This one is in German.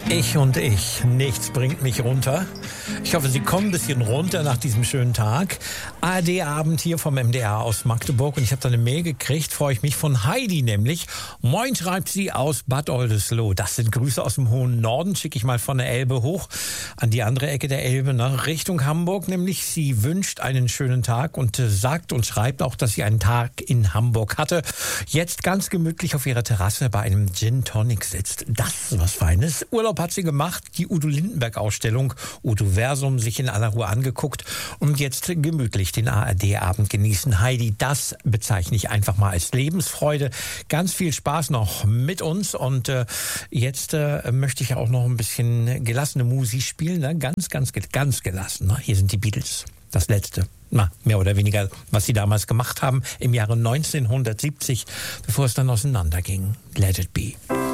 Ich und ich, nichts bringt mich runter. Ich hoffe, Sie kommen ein bisschen runter nach diesem schönen Tag. ARD-Abend hier vom MDR aus Magdeburg und ich habe da eine Mail gekriegt, freue ich mich, von Heidi nämlich. Moin, schreibt sie aus Bad Oldesloe. Das sind Grüße aus dem hohen Norden, schicke ich mal von der Elbe hoch an die andere Ecke der Elbe, ne, Richtung Hamburg nämlich. Sie wünscht einen schönen Tag und sagt und schreibt auch, dass sie einen Tag in Hamburg hatte. Jetzt ganz gemütlich auf ihrer Terrasse bei einem Gin Tonic sitzt. Das ist was Feines. Urlaub hat sie gemacht, die Udo Lindenberg-Ausstellung Udo Versum sich in aller Ruhe angeguckt und jetzt gemütlich den ARD-Abend genießen. Heidi, das bezeichne ich einfach mal als Lebensfreude. Ganz viel Spaß noch mit uns und jetzt möchte ich auch noch ein bisschen gelassene Musik spielen, ne? Ganz gelassen. Ne? Hier sind die Beatles. Das letzte, mehr oder weniger, was sie damals gemacht haben im Jahre 1970, bevor es dann auseinanderging. Let it be.